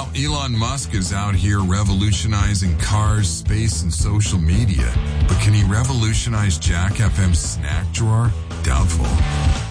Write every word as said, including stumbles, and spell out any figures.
Well, Elon Musk is out here revolutionizing cars, space, and social media. But can he revolutionize Jack F M's snack drawer? Doubtful.